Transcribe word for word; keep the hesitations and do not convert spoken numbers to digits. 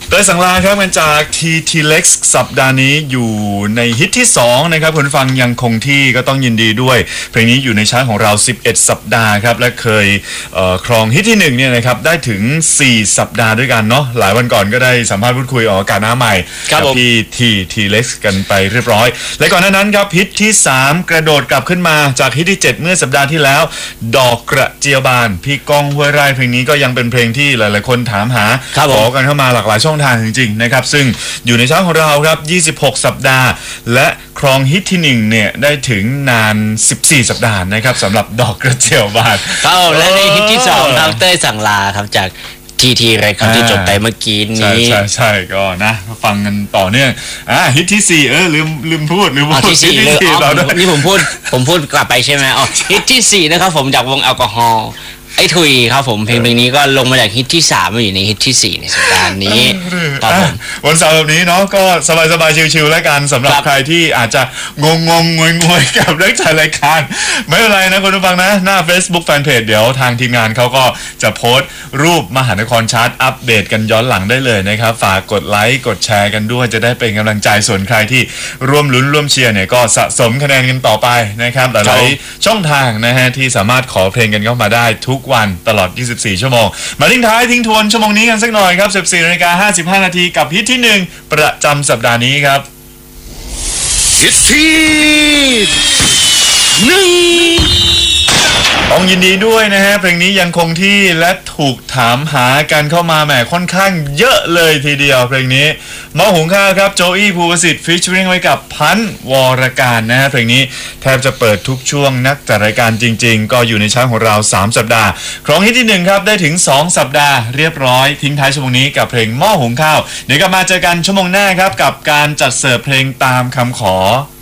เต้ยสังลาครับกันจาก ที ที Lex สัปดาห์นี้อยู่ในฮิตที่สองนะครับคุณฟังยังคงที่ก็ต้องยินดีด้วยเพลงนี้อยู่ในชาร์ตของเราสิบเอ็ดสัปดาห์ครับและเคยเอ่อครองฮิตที่หนึ่งเนี่ยนะครับได้ถึงสี่สัปดาห์ด้วยกันเนาะหลายวันก่อนก็ได้สัมภาษณ์พูดคุยออกอากาศหน้าใหม่กับพี่ ที ที Lex กันไปเรียบร้อยและก่อนหน้านั้นครับฮิตที่สามกระโดดกลับขึ้นมาจากฮิตที่เจ็ดเมื่อสัปดาห์ที่แล้วดอกกระเจียวบานพี่ก้องห้วยไร่เพลงนี้ก็ยังเป็นเพลงที่หลายๆคนถามหาขอกันเข้ามาหลากหลายช่องทางจริงๆนะครับซึ่งอยู่ในช่องของเราครับยี่สิบหกสัปดาห์และครองฮิตที่หนึ่งเนี่ยได้ถึงนานสิบสี่สัปดาห์นะครับสำหรับดอกกระเจียวบานครับและในฮิตที่สองครับเต้ยสั่งลาครับจากทีทีไรครับที่จบไปเมื่อกี้นี้ใช่ใช่ใช่ก็นะฟังกันต่อเนื่องอ่าฮิตที่สี่เออลืมลืมพูดลืมพูดที่สี่เลยอ๋อนี่ผมพูดผมพูดกลับไปใช่ไหมอ๋อฮิตที่สี่นะครับผมจากวงแอลกอฮอล์ไอ้ทุยครับผมเพลงเพลงนี้ก็ลงมาจากฮิตที่สามมาอยู่ในฮิตที่สี่ในสัปดาห์นี้ครับผมวันเสาร์แบบนี้เนาะก็สบายๆชิลๆแล้วกันสำหรับใครที่อาจจะงงงงงวยๆกับเรื่องจัดรายการไม่เป็นไรนะคุณผู้ฟังนะหน้า Facebook Fanpage เดี๋ยวทางทีมงานเขาก็จะโพสต์รูปมหานครชาร์ตอัปเดตกันย้อนหลังได้เลยนะครับฝากกดไลค์กดแชร์กันด้วยจะได้เป็นกำลังใจส่วนใครที่ร่วมลุ้นร่วมเชียร์เนี่ยก็สะสมคะแนนกันต่อไปนะครับหลายๆช่องทางนะฮะที่สามารถขอเพลงกันเข้ามาได้ทุกวันตลอดยี่สิบสี่ชั่วโมงมาทิ้งท้ายทิ้งทวนชั่วโมงนี้กันสักหน่อยครับ สิบสี่นาฬิกาห้าสิบห้านาทีกับฮิตที่หนึ่งประจำสัปดาห์นี้ครับฮิตที่หนึ่งต้องยินดีด้วยนะฮะเพลงนี้ยังคงที่และถูกถามหากันเข้ามาแหมค่อนข้างเยอะเลยทีเดียวเพลงนี้หม้อหุงข้าวครับโจอี้ภูวสิทธิ์ฟีเจอริ่งไว้กับพันธ์วรการนะฮะเพลงนี้แทบจะเปิดทุกช่วงนักจัดรายการจริงๆก็อยู่ในชั้นของเราสามสัปดาห์ครองฮิตที่หนึ่งครับได้ถึงสองสัปดาห์เรียบร้อยทิ้งท้ายชั่วโมงนี้กับเพลงหม้อหุงข้าวเดี๋ยวกลับมาเจอกันชั่วโมงหน้าครับกับการจัดเสิร์ฟเพลงตามคำขอ